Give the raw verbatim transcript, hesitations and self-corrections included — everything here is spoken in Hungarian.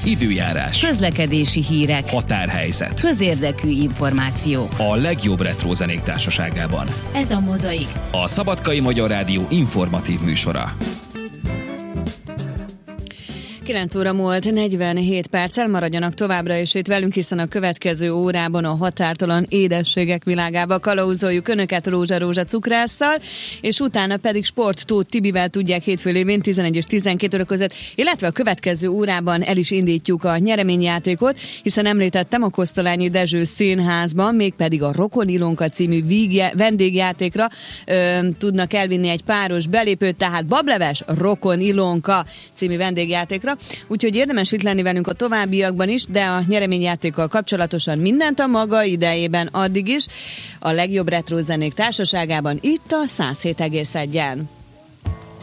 időjárás, közlekedési hírek, határhelyzet, közérdekű információ. A legjobb retro zenék társaságában. Ez a Mozaik, A Szabadkai Magyar Rádió informatív műsora. kilenc óra múlt negyvenhét perccel, maradjanak továbbra is itt velünk, hiszen a következő órában a határtalan édességek világába kalauzoljuk Önöket Rózsa Rózsa cukrásszal, és utána pedig Sport Tóth Tibivel tudják hétfő lévén tizenegy és tizenkét óra között, illetve a következő órában el is indítjuk a nyereményjátékot, hiszen említettem a Kosztolányi Dezső Színházban, mégpedig a Rokon Ilonka című vígje, vendégjátékra ö, tudnak elvinni egy páros belépőt, tehát Bableves Rokon Ilonka című vendégjátékra. Úgyhogy érdemes itt lenni velünk a továbbiakban is, de a nyereményjátékkal kapcsolatosan mindent a maga idejében addig is, a legjobb retro zenék társaságában itt a száz hét egész egyen.